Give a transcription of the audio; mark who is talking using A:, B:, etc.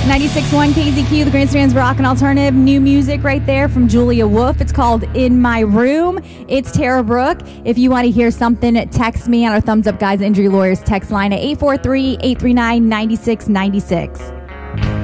A: 96.1 KZQ, the Grandstand's Rock and Alternative. New music right there from Julia Wolf. It's called In My Room. It's Tara Brooke. If you want to hear something, text me on our Thumbs Up Guys Injury Lawyers text line at 843-839-9696.